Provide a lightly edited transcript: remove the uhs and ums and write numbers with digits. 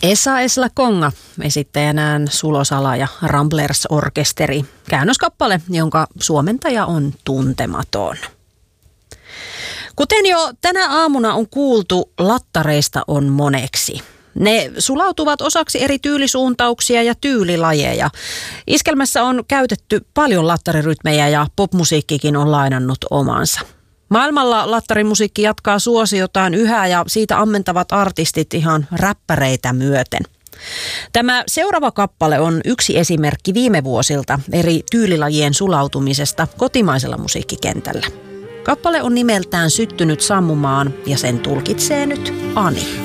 Esa Esla Konga, esittäjänään Sulo Sala ja Ramblers-orkesteri. Käännöskappale, jonka suomentaja on tuntematon. Kuten jo tänä aamuna on kuultu, lattareista on moneksi. Ne sulautuvat osaksi eri tyylisuuntauksia ja tyylilajeja. Iskelmässä on käytetty paljon lattarirytmejä ja popmusiikkikin on lainannut omansa. Maailmalla lattarimusiikki jatkaa suosiotaan yhä ja siitä ammentavat artistit ihan räppäreitä myöten. Tämä seuraava kappale on yksi esimerkki viime vuosilta eri tyylilajien sulautumisesta kotimaisella musiikkikentällä. Kappale on nimeltään Syttynyt sammumaan ja sen tulkitsee nyt Ani.